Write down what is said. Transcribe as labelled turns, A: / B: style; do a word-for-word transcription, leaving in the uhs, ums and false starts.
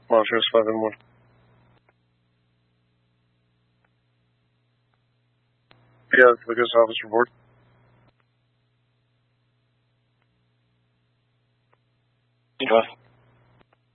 A: Montrose five and one. Yeah, Lucas office report.
B: Go ahead.